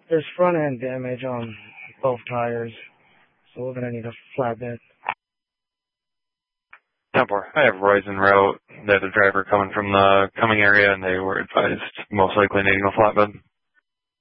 There's front end damage on both tires, so we're gonna need a flatbed. Templar, I have Roy's en route. They had a driver coming from the coming area, and they were advised most likely needing a flatbed.